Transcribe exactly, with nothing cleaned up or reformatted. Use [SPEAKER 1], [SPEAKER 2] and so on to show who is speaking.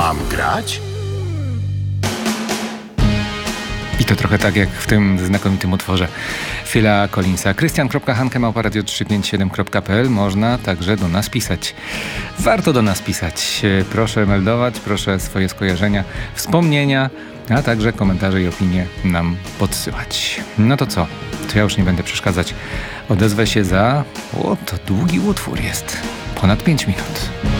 [SPEAKER 1] Mam grać?
[SPEAKER 2] I to trochę tak jak w tym znakomitym utworze Phila Collinsa. krystian kropka hanke małpa radio trzysta pięćdziesiąt siedem kropka p l. Można także do nas pisać. Warto do nas pisać. Proszę meldować, proszę swoje skojarzenia, wspomnienia, a także komentarze i opinie nam podsyłać. No to co? To ja już nie będę przeszkadzać. Odezwę się za... O, to długi utwór jest. Ponad pięć minut.